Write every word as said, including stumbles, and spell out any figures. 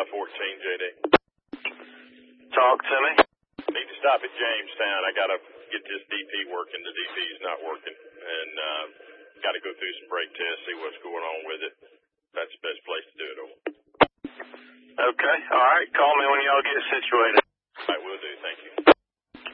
five fourteen, J D. Talk to me. Need to stop at Jamestown. I got to get this D P working. The D P's not working. And uh, got to go through some brake tests, see what's going on with it. That's the best place to do it over. Okay. All right. Call me when y'all get situated.